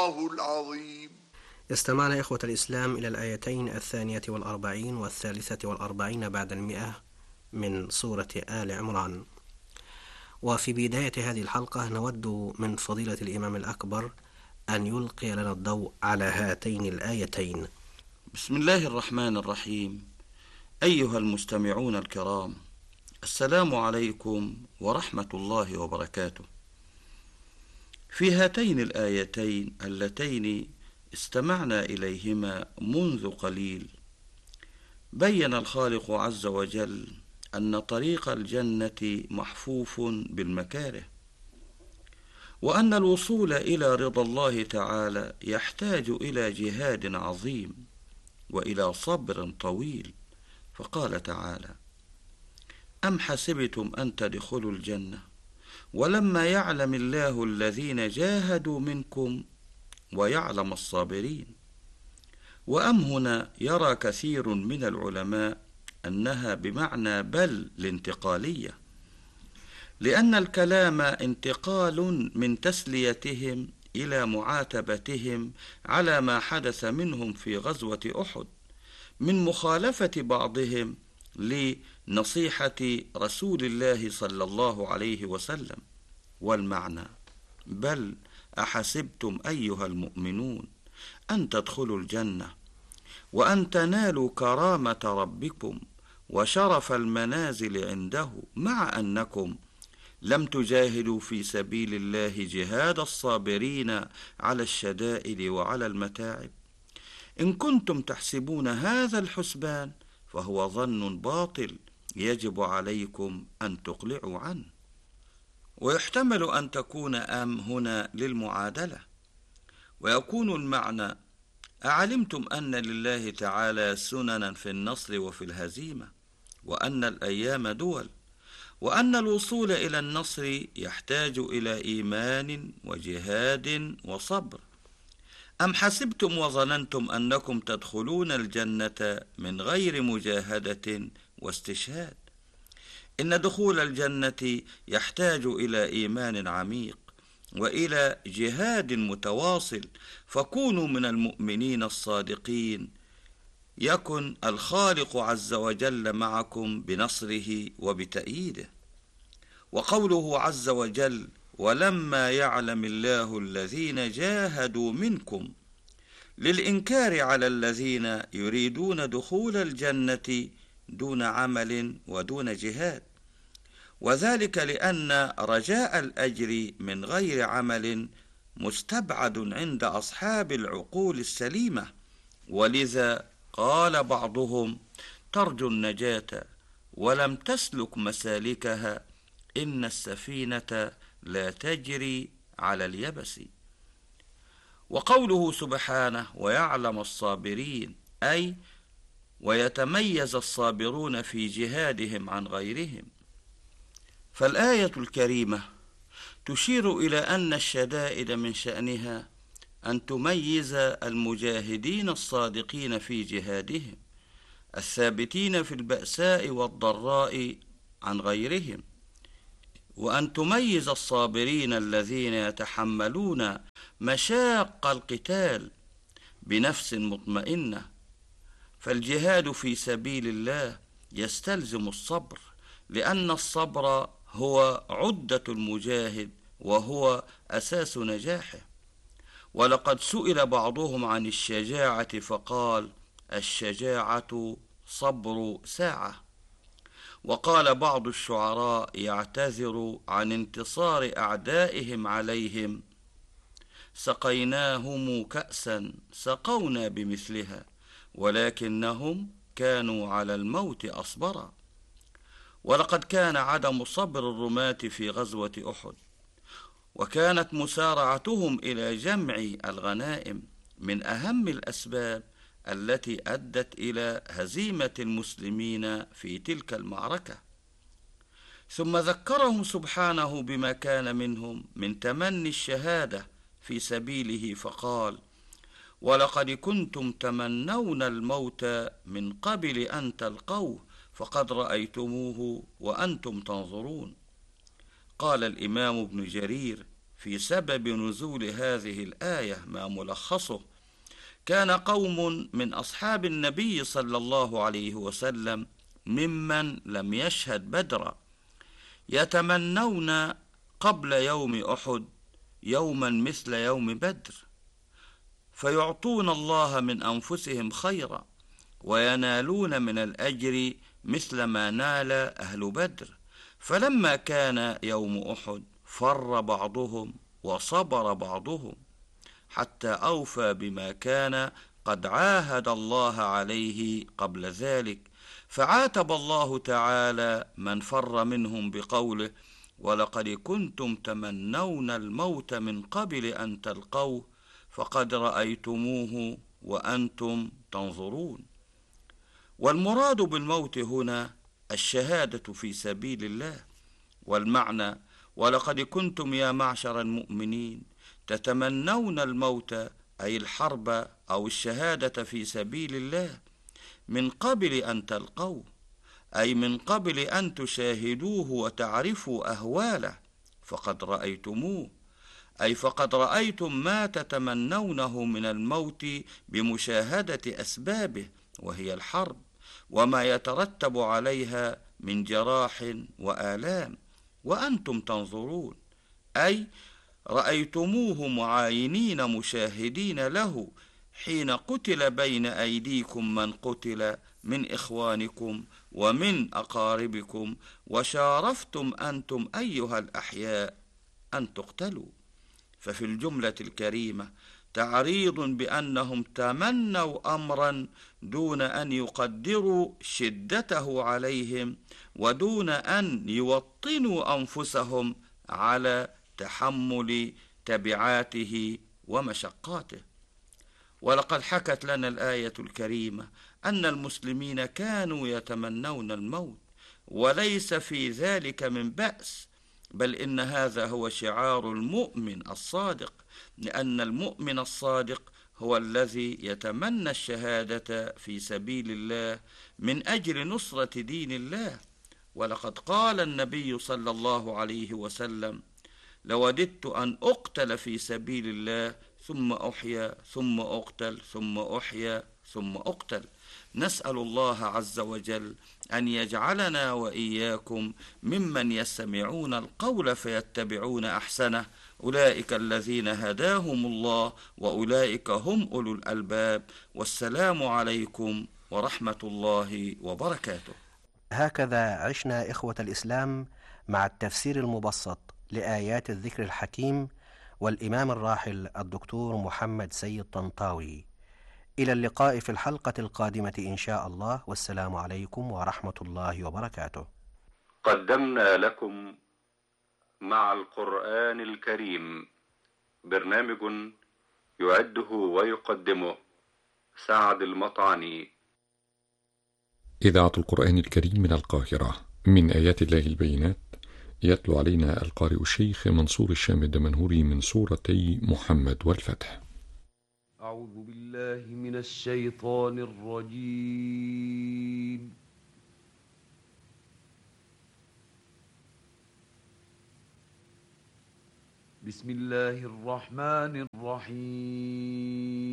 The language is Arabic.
الله العظيم. استمعنا إخوة الإسلام إلى الآيتين 42 و43 بعد 100 من سورة آل عمران. وفي بداية هذه الحلقة نود من فضيلة الإمام الأكبر أن يلقي لنا الضوء على هاتين الآيتين. بسم الله الرحمن الرحيم. أيها المستمعون الكرام، السلام عليكم ورحمة الله وبركاته. في هاتين الآيتين اللتين استمعنا إليهما منذ قليل، بين الخالق عز وجل أن طريق الجنة محفوف بالمكاره، وأن الوصول إلى رضا الله تعالى يحتاج إلى جهاد عظيم وإلى صبر طويل. فقال تعالى: أم حسبتم أن تدخلوا الجنة ولما يعلم الله الذين جاهدوا منكم ويعلم الصابرين. وأم هنا يرى كثير من العلماء أنها بمعنى بل الانتقالية، لأن الكلام انتقال من تسليتهم إلى معاتبتهم على ما حدث منهم في غزوة أحد من مخالفة بعضهم لنصيحة رسول الله صلى الله عليه وسلم. والمعنى: بل أحسبتم أيها المؤمنون أن تدخلوا الجنة وأن تنالوا كرامة ربكم وشرف المنازل عنده، مع أنكم لم تجاهدوا في سبيل الله جهاد الصابرين على الشدائد وعلى المتاعب. إن كنتم تحسبون هذا الحسبان فهو ظن باطل يجب عليكم أن تقلعوا عنه. ويحتمل أن تكون أم هنا للمعادلة، ويكون المعنى: أعلمتم أن لله تعالى سننا في النصر وفي الهزيمة، وأن الأيام دول، وأن الوصول إلى النصر يحتاج إلى إيمان وجهاد وصبر. أم حسبتم وظننتم أنكم تدخلون الجنة من غير مجاهدة واستشهاد. إن دخول الجنة يحتاج إلى إيمان عميق وإلى جهاد متواصل، فكونوا من المؤمنين الصادقين يكن الخالق عز وجل معكم بنصره وبتأييده. وقوله عز وجل: ولما يعلم الله الذين جاهدوا منكم، للإنكار على الذين يريدون دخول الجنة دون عمل ودون جهاد، وذلك لأن رجاء الأجر من غير عمل مستبعد عند أصحاب العقول السليمة. ولذا قال بعضهم: ترجو النجاة ولم تسلك مسالكها، إن السفينة لا تجري على اليبس. وقوله سبحانه: ويعلم الصابرين، أي ويتميز الصابرون في جهادهم عن غيرهم. فالآية الكريمة تشير إلى أن الشدائد من شأنها أن تميز المجاهدين الصادقين في جهادهم الثابتين في البأساء والضراء عن غيرهم، وأن تميز الصابرين الذين يتحملون مشاق القتال بنفس مطمئنة. فالجهاد في سبيل الله يستلزم الصبر، لأن الصبر هو عدة المجاهد وهو أساس نجاحه. ولقد سئل بعضهم عن الشجاعة فقال: الشجاعة صبر ساعة. وقال بعض الشعراء يعتذر عن انتصار أعدائهم عليهم: سقيناهم كأسا سقونا بمثلها ولكنهم كانوا على الموت أصبرا. ولقد كان عدم صبر الرماة في غزوة أحد وكانت مسارعتهم إلى جمع الغنائم من أهم الأسباب التي أدت إلى هزيمة المسلمين في تلك المعركة. ثم ذكرهم سبحانه بما كان منهم من تمني الشهادة في سبيله فقال: ولقد كنتم تمنون الموت من قبل أن تلقوه فقد رأيتموه وأنتم تنظرون. قال الإمام ابن جرير في سبب نزول هذه الآية ما ملخصه: كان قوم من أصحاب النبي صلى الله عليه وسلم ممن لم يشهد بدرا يتمنون قبل يوم أحد يوما مثل يوم بدر، فيعطون الله من أنفسهم خيرا وينالون من الأجر مثل ما نال أهل بدر. فلما كان يوم أحد فر بعضهم وصبر بعضهم حتى أوفى بما كان قد عاهد الله عليه قبل ذلك، فعاتب الله تعالى من فر منهم بقوله: ولقد كنتم تمنون الموت من قبل أن تلقوه فقد رأيتموه وأنتم تنظرون. والمراد بالموت هنا الشهادة في سبيل الله، والمعنى: ولقد كنتم يا معشر المؤمنين تتمنون الموت، أي الحرب أو الشهادة في سبيل الله، من قبل أن تلقوه، أي من قبل أن تشاهدوه وتعرفوا أهواله، فقد رأيتموه، أي فقد رأيتم ما تتمنونه من الموت بمشاهدة أسبابه وهي الحرب وما يترتب عليها من جراح وآلام، وأنتم تنظرون، أي رأيتموه معاينين مشاهدين له حين قتل بين أيديكم من قتل من إخوانكم ومن أقاربكم، وشارفتم أنتم أيها الأحياء أن تقتلوا. ففي الجملة الكريمة تعريض بأنهم تمنوا أمرا دون أن يقدروا شدته عليهم ودون أن يوطنوا أنفسهم على تحمل تبعاته ومشقاته. ولقد حكت لنا الآية الكريمة أن المسلمين كانوا يتمنون الموت، وليس في ذلك من بأس، بل إن هذا هو شعار المؤمن الصادق، لأن المؤمن الصادق هو الذي يتمنى الشهادة في سبيل الله من أجل نصرة دين الله. ولقد قال النبي صلى الله عليه وسلم: لوددت أن أقتل في سبيل الله ثم أحيا ثم أقتل ثم أحيا ثم أقتل. نسأل الله عز وجل أن يجعلنا وإياكم ممن يستمعون القول فيتبعون أحسنه، أولئك الذين هداهم الله وأولئك هم أولو الألباب. والسلام عليكم ورحمة الله وبركاته. هكذا عشنا إخوة الإسلام مع التفسير المبسط لآيات الذكر الحكيم والإمام الراحل الدكتور محمد سيد طنطاوي. إلى اللقاء في الحلقة القادمة إن شاء الله، والسلام عليكم ورحمة الله وبركاته. قدمنا لكم مع القرآن الكريم برنامج يعده ويقدمه سعد المطعني. إذاعة القرآن الكريم من القاهرة، من آيات الله البينات. يتلو علينا القارئ الشيخ منصور الشام الدمنهوري من سورتي محمد والفتح. أعوذ بالله من الشيطان الرجيم. بسم الله الرحمن الرحيم.